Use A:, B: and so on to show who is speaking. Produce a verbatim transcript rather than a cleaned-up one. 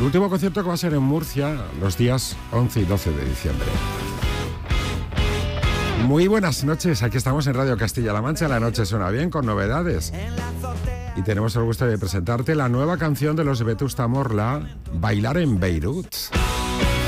A: último concierto que va a ser en Murcia los días once y doce de diciembre. Muy buenas noches, aquí estamos en Radio Castilla-La Mancha. La noche suena bien, con novedades. Y tenemos el gusto de presentarte la nueva canción de los Vetusta Morla, Bailar en Beirut.